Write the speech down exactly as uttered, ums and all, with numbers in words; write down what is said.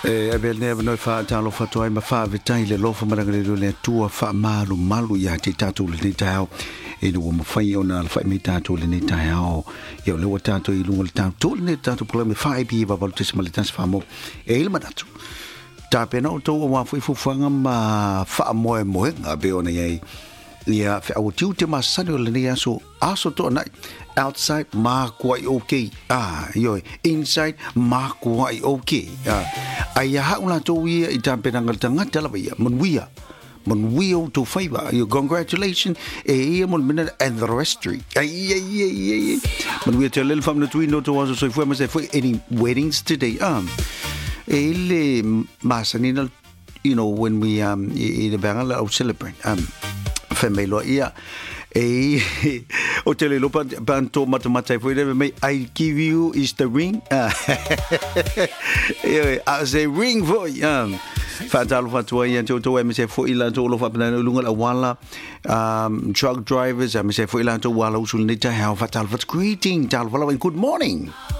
E abel ne no fa talo fa toi ma fa vitai le lo fa maranga le le tua fa malu malu ya te tatu le tao e no mo fa ona fa mi tatu le tao yo le watato i lungo le tatu le tatu problema fa bi va voltes ma le tas fa mo e il manatu ta pena o to wa fu fu fanga ma fa mo mo nga be ona ye ia fa o tiu te ma sa le ne aso aso to na outside ma quite okay ah yo inside ma quite okay ah ai ha una to wi i tampe na ngal tanga tala ba mon wi mon wi o to favor you congratulations e mon minute and the restry ai ai ai mon wi te little from the twin no to was so foi mas foi any weddings today um ele masanina you know when we um in the bangala celebrate um family ia e o te le lopa panto matamata foi deve me I give you is the ring as a ring for um fatalo fatua ia to to me se foi la to lo fa na lunga la wala um truck drivers me se foi la to wala usul ni ta how fatalo fat greeting tal wala good morning.